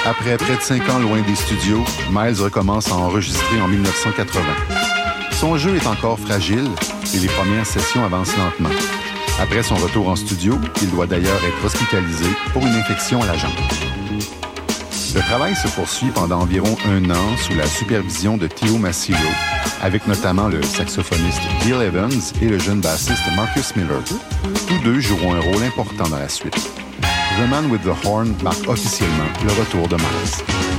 Après près de 5 ans loin des studios, Miles recommence à enregistrer en 1980. Son jeu est encore fragile et les premières sessions avancent lentement. Après son retour en studio, il doit d'ailleurs être hospitalisé pour une infection à la jambe. Le travail se poursuit pendant environ 1 an sous la supervision de Theo Masilo, avec notamment le saxophoniste Gil Evans et le jeune bassiste Marcus Miller. Tous deux joueront un rôle important dans la suite. The Man with the Horn marque officiellement le retour de Miles.